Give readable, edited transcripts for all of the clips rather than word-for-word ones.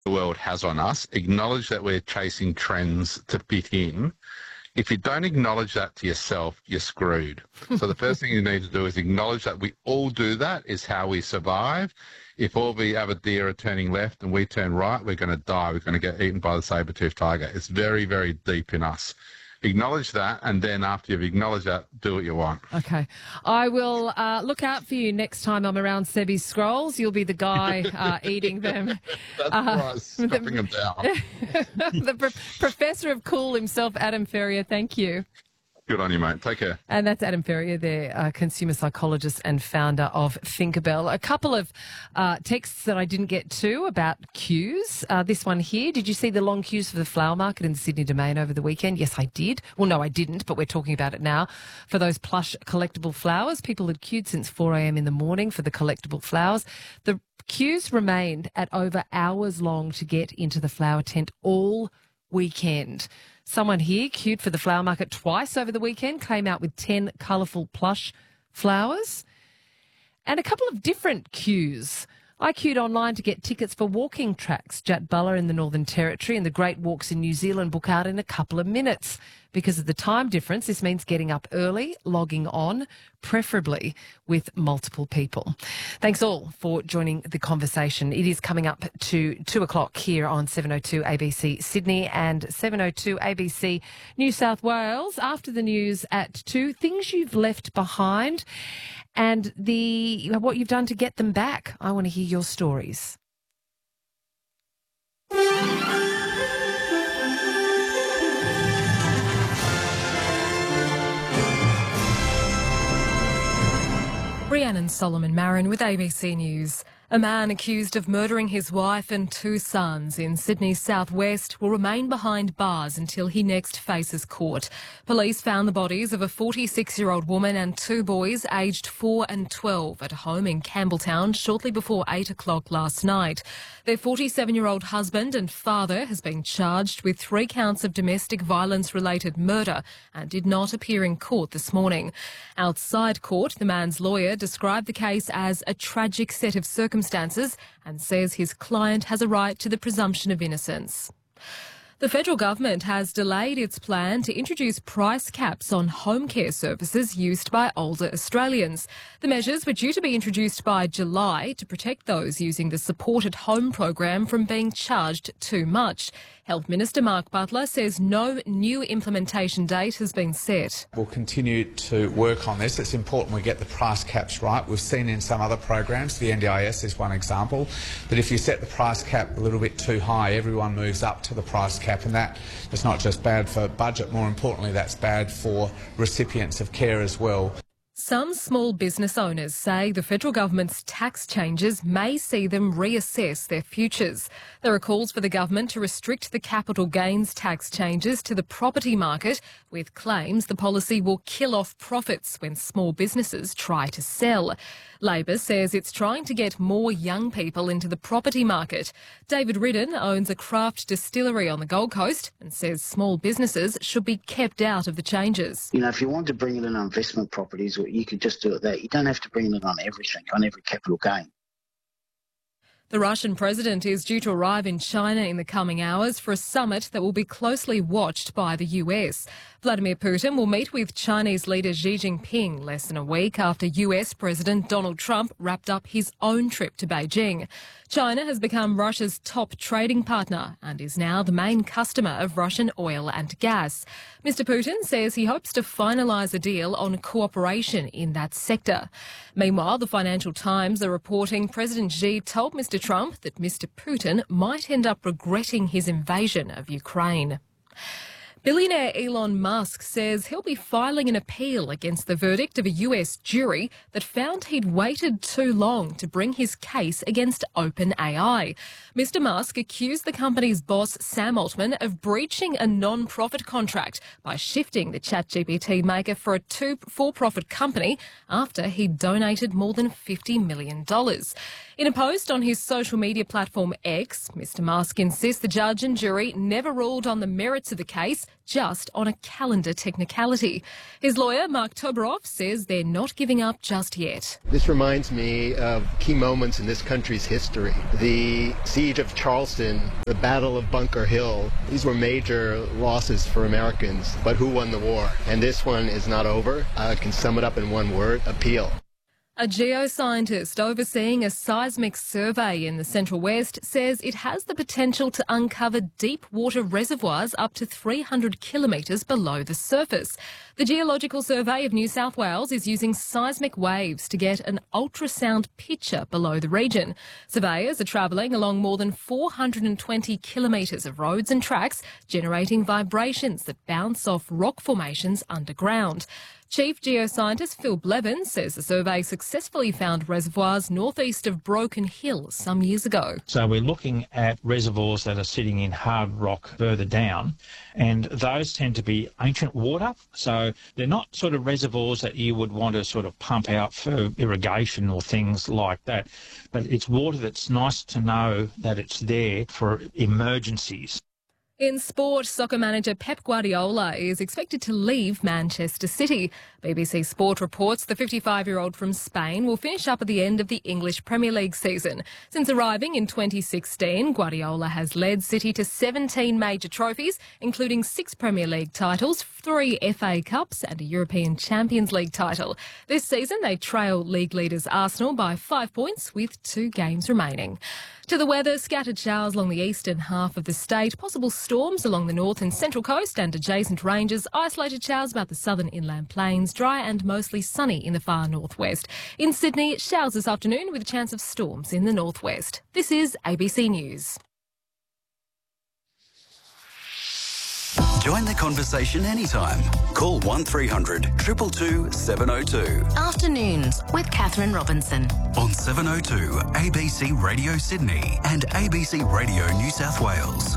the world has on us, acknowledge that we're chasing trends to fit in. If you don't acknowledge that to yourself, you're screwed. So the first thing you need to do is acknowledge that we all do that, is how we survive. If all the other deer are turning left and we turn right, we're going to die. We're going to get eaten by the saber-toothed tiger. It's very, very deep in us. Acknowledge that, and then after you've acknowledged that, do what you want. Okay. I will look out for you next time I'm around Sebi's scrolls. You'll be the guy eating them. That's right, stuffing them down. The professor of cool himself, Adam Ferrier, thank you. Good on you, mate. Take care. And that's Adam Ferrier, the consumer psychologist and founder of Thinkerbell. A couple of texts that I didn't get to about queues. This one here, did you see the long queues for the flower market in the Sydney Domain over the weekend? Yes, I did. Well, no, I didn't, but we're talking about it now. For those plush collectible flowers, people had queued since 4 a.m. in the morning for the collectible flowers. The queues remained at over hours long to get into the flower tent all weekend. Someone here queued for the flower market twice over the weekend, came out with 10 colourful plush flowers. And a couple of different queues. I queued online to get tickets for walking tracks. Jatbulla in the Northern Territory and the Great Walks in New Zealand book out in a couple of minutes. Because of the time difference, this means getting up early, logging on, preferably with multiple people. Thanks all for joining the conversation. It is coming up to 2 o'clock here on 702 ABC Sydney and 702 ABC New South Wales. After the news at 2, things you've left behind and what you've done to get them back. I want to hear your stories. Rhiannon Solomon Marin with ABC News. A man accused of murdering his wife and 2 sons in Sydney's southwest will remain behind bars until he next faces court. Police found the bodies of a 46-year-old woman and 2 boys aged 4 and 12 at a home in Campbelltown shortly before 8 o'clock last night. Their 47-year-old husband and father has been charged with 3 counts of domestic violence-related murder and did not appear in court this morning. Outside court, the man's lawyer described the case as a tragic set of circumstances and says his client has a right to the presumption of innocence. The federal government has delayed its plan to introduce price caps on home care services used by older Australians. The measures were due to be introduced by July to protect those using the Support at Home program from being charged too much. Health Minister Mark Butler says no new implementation date has been set. We'll continue to work on this. It's important we get the price caps right. We've seen in some other programs, the NDIS is one example, that if you set the price cap a little bit too high, everyone moves up to the price cap, and that is not just bad for budget, more importantly that's bad for recipients of care as well. Some small business owners say the federal government's tax changes may see them reassess their futures. There are calls for the government to restrict the capital gains tax changes to the property market, with claims the policy will kill off profits when small businesses try to sell. Labor says it's trying to get more young people into the property market. David Ridden owns a craft distillery on the Gold Coast and says small businesses should be kept out of the changes. You know, if you want to bring it in on investment properties, you could just do it there. You don't have to bring it on everything, on every capital gain. The Russian president is due to arrive in China in the coming hours for a summit that will be closely watched by the US. Vladimir Putin will meet with Chinese leader Xi Jinping less than a week after US President Donald Trump wrapped up his own trip to Beijing. China has become Russia's top trading partner and is now the main customer of Russian oil and gas. Mr. Putin says he hopes to finalise a deal on cooperation in that sector. Meanwhile, the Financial Times are reporting President Xi told Mr. Trump that Mr. Putin might end up regretting his invasion of Ukraine. Billionaire Elon Musk says he'll be filing an appeal against the verdict of a US jury that found he'd waited too long to bring his case against OpenAI. Mr. Musk accused the company's boss, Sam Altman, of breaching a non-profit contract by shifting the ChatGPT maker for a for-profit company after he donated more than $50 million. In a post on his social media platform X, Mr Musk insists the judge and jury never ruled on the merits of the case, just on a calendar technicality. His lawyer, Mark Toberoff, says they're not giving up just yet. This reminds me of key moments in this country's history. The Siege of Charleston, the Battle of Bunker Hill. These were major losses for Americans, but who won the war? And this one is not over. I can sum it up in one word: appeal. A geoscientist overseeing a seismic survey in the Central West says it has the potential to uncover deep water reservoirs up to 300 kilometres below the surface. The Geological Survey of New South Wales is using seismic waves to get an ultrasound picture below the region. Surveyors are travelling along more than 420 kilometres of roads and tracks, generating vibrations that bounce off rock formations underground. Chief Geoscientist Phil Blevins says the survey successfully found reservoirs northeast of Broken Hill some years ago. So we're looking at reservoirs that are sitting in hard rock further down, and those tend to be ancient water. So they're not sort of reservoirs that you would want to sort of pump out for irrigation or things like that. But it's water that's nice to know that it's there for emergencies. In sport, soccer manager Pep Guardiola is expected to leave Manchester City. BBC Sport reports the 55-year-old from Spain will finish up at the end of the English Premier League season. Since arriving in 2016, Guardiola has led City to 17 major trophies, including 6 Premier League titles, 3 FA Cups and a European Champions League title. This season, they trail league leaders Arsenal by 5 points with 2 games remaining. To the weather, scattered showers along the eastern half of the state, possible storms along the north and central coast and adjacent ranges, isolated showers about the southern inland plains, dry and mostly sunny in the far northwest. In Sydney, showers this afternoon with a chance of storms in the northwest. This is ABC News. Join the conversation anytime. Call 1300 222 702. Afternoons with Catherine Robinson. On 702 ABC Radio Sydney and ABC Radio New South Wales.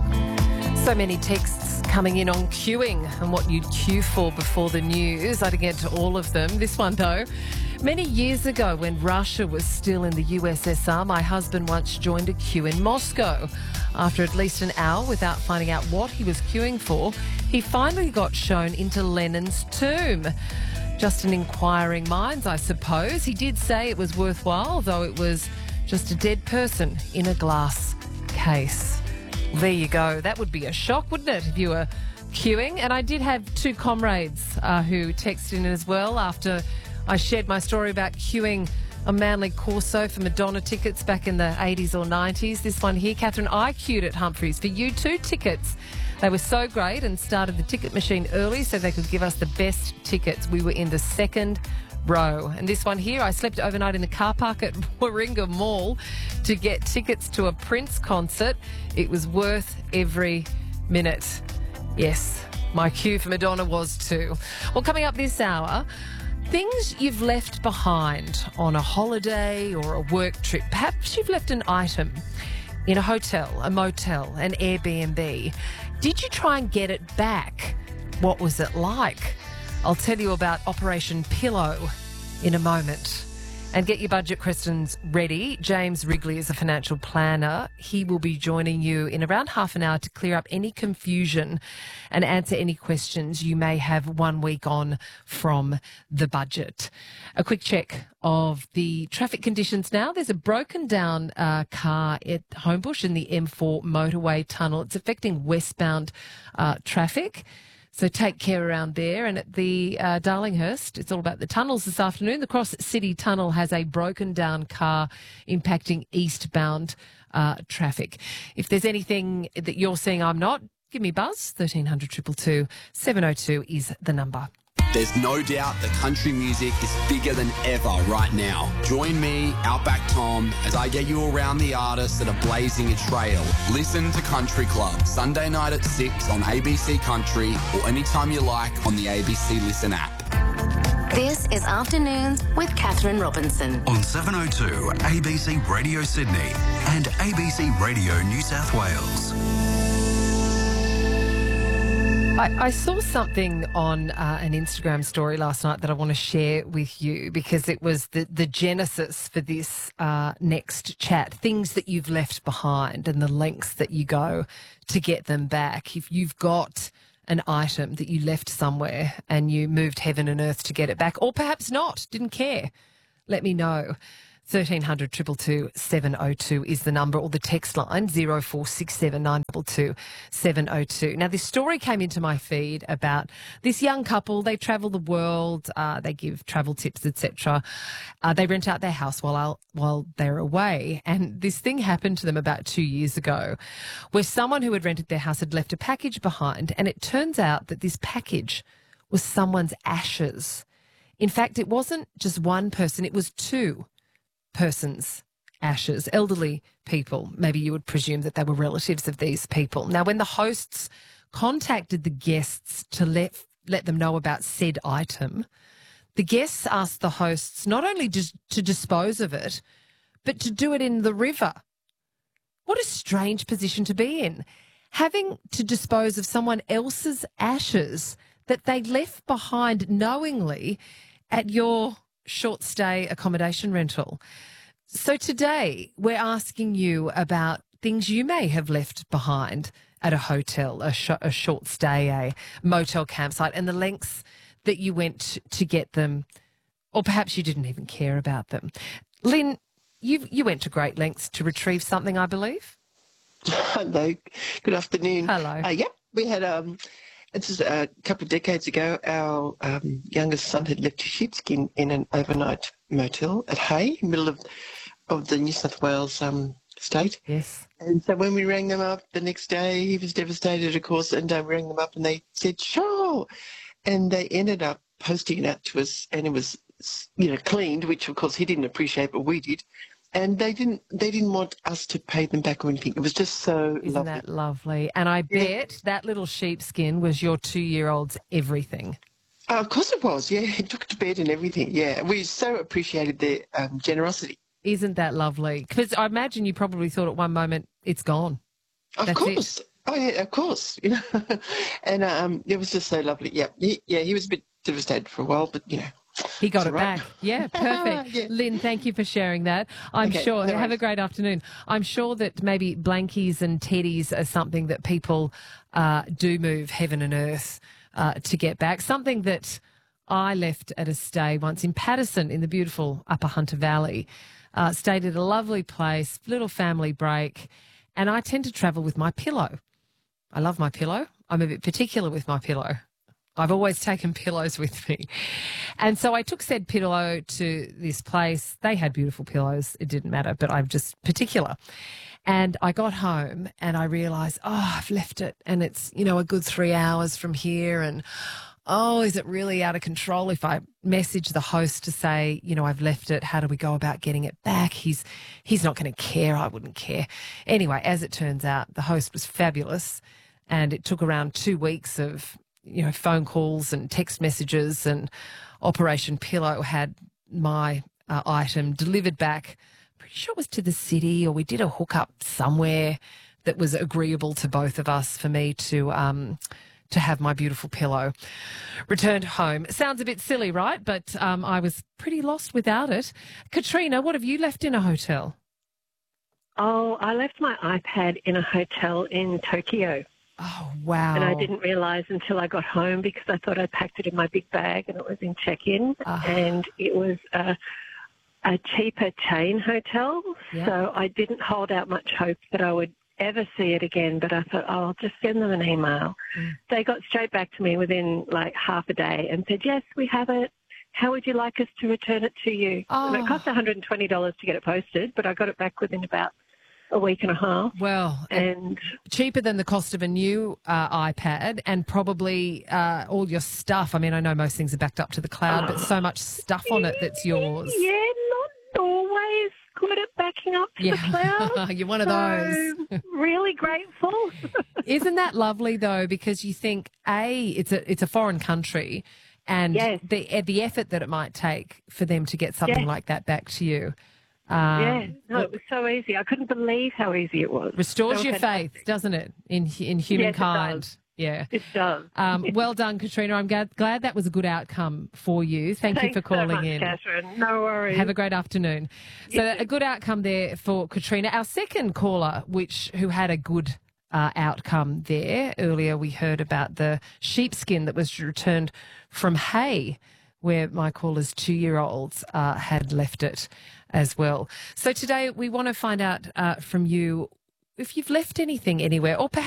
So many texts coming in on queuing and what you'd queue for before the news. I didn't get to all of them. This one, though. Many years ago, when Russia was still in the USSR, my husband once joined a queue in Moscow. After at least an hour without finding out what he was queuing for, he finally got shown into Lenin's tomb. Just in inquiring minds, I suppose. He did say it was worthwhile, though it was just a dead person in a glass case. There you go. That would be a shock, wouldn't it, if you were queuing? And I did have 2 comrades who texted in as well after I shared my story about queuing a Manly Corso for Madonna tickets back in the 80s or 90s. This one here, Catherine, I queued at Humphreys for U2 tickets. They were so great and started the ticket machine early so they could give us the best tickets. We were in the second row. And this one here, I slept overnight in the car park at Warringah Mall to get tickets to a Prince concert. It was worth every minute. Yes, my queue for Madonna was too. Well, coming up this hour, things you've left behind on a holiday or a work trip. Perhaps you've left an item in a hotel, a motel, an Airbnb. Did you try and get it back? What was it like? I'll tell you about Operation Pillow in a moment. And get your budget questions ready. James Wrigley is a financial planner. He will be joining you in around half an hour to clear up any confusion and answer any questions you may have 1 week on from the budget. A quick check of the traffic conditions now. There's a broken down car at Homebush in the M4 motorway tunnel. It's affecting westbound traffic. So take care around there. And at the Darlinghurst, it's all about the tunnels this afternoon. The Cross City Tunnel has a broken down car impacting eastbound traffic. If there's anything that you're seeing I'm not, give me a buzz. 1300 222 702 is the number. There's no doubt that country music is bigger than ever right now. Join me, Outback Tom, as I get you around the artists that are blazing a trail. Listen to Country Club, Sunday night at 6 on ABC Country or anytime you like on the ABC Listen app. This is Afternoons with Catherine Robinson. On 702 ABC Radio Sydney and ABC Radio New South Wales. I saw something on an Instagram story last night that I want to share with you because it was the genesis for this next chat, things that you've left behind and the lengths that you go to get them back. If you've got an item that you left somewhere and you moved heaven and earth to get it back, or perhaps not, didn't care, let me know. 1300 222 702 is the number, or the text line 0467 922 702. Now, this story came into my feed about this young couple. They travel the world. They give travel tips, etc. They rent out their house while they're away. And this thing happened to them about 2 years ago where someone who had rented their house had left a package behind. And it turns out that this package was someone's ashes. In fact, it wasn't just one person. It was two persons' ashes, elderly people. Maybe you would presume that they were relatives of these people. Now, when the hosts contacted the guests to let them know about said item, the guests asked the hosts not only just to dispose of it, but to do it in the river. What a strange position to be in, having to dispose of someone else's ashes that they left behind knowingly at your short stay accommodation rental. So today we're asking you about things you may have left behind at a hotel, a short stay, a motel campsite, and the lengths that you went to get them, or perhaps you didn't even care about them. Lynn, you went to great lengths to retrieve something, I believe. Hello, good afternoon. Hello. We had this is a couple of decades ago. Our youngest son had left a sheepskin in an overnight motel at Hay, middle of the New South Wales state. Yes. And so when we rang them up the next day, he was devastated, of course, and we rang them up and they said, sure. And they ended up posting it out to us, and it was, cleaned, which of course he didn't appreciate, but we did. And they didn't want us to pay them back or anything. It was just so Isn't lovely. that lovely? And I bet that little sheepskin was your 2-year-old's everything. Of course it was, yeah. He took it to bed and everything, yeah. We so appreciated their generosity. Isn't that lovely? Because I imagine you probably thought at one moment, it's gone. Of That's course. it. Oh, yeah, of course. And it was just so lovely. Yeah, he was a bit devastated for a while, but, He got it right. back. Yeah, perfect. Yeah. Lynn, thank you for sharing that. I'm sure. no Have a worries. great afternoon. I'm sure that maybe blankies and teddies are something that people do move heaven and earth to get back. Something that I left at a stay once in Patterson in the beautiful Upper Hunter Valley. Stayed at a lovely place, little family break, and I tend to travel with my pillow. I love my pillow. I'm a bit particular with my pillow. I've always taken pillows with me. And so I took said pillow to this place. They had beautiful pillows. It didn't matter, but I'm just particular. And I got home and I realised, I've left it. And it's, a good 3 hours from here. And, is it really out of control if I message the host to say, I've left it. How do we go about getting it back? He's not going to care. I wouldn't care. Anyway, as it turns out, the host was fabulous. And it took around 2 weeks of phone calls and text messages, and Operation Pillow had my item delivered back. Pretty sure it was to the city, or we did a hookup somewhere that was agreeable to both of us for me to have my beautiful pillow returned home. Sounds a bit silly, right? But I was pretty lost without it. Katrina, what have you left in a hotel? Oh, I left my iPad in a hotel in Tokyo. Oh, wow. And I didn't realise until I got home, because I thought I packed it in my big bag and it was in check-in. And it was a cheaper chain hotel. Yeah. So I didn't hold out much hope that I would ever see it again. But I thought, I'll just send them an email. They got straight back to me within like half a day and said, yes, we have it. How would you like us to return it to you? And it cost $120 to get it posted, but I got it back within about a week and a half. Well, and cheaper than the cost of a new iPad, and probably all your stuff. I mean, I know most things are backed up to the cloud, but so much stuff on it that's yours. Yeah, not always good at backing up to the cloud. You're one of those. Really grateful. Isn't that lovely though? Because you think, it's a foreign country, and the effort that it might take for them to get something like that back to you. It was so easy. I couldn't believe how easy it was. Restores your faith, doesn't it, in humankind? Yeah. It does. Well done, Katrina. I'm glad that was a good outcome for you. Thank you for calling so much, in. Catherine. No worries. Have a great afternoon. So a good outcome there for Katrina. Our second caller, who had a good outcome there. Earlier we heard about the sheepskin that was returned from Hay, where my caller's 2-year-olds had left it as well. So today we want to find out from you if you've left anything anywhere, or perhaps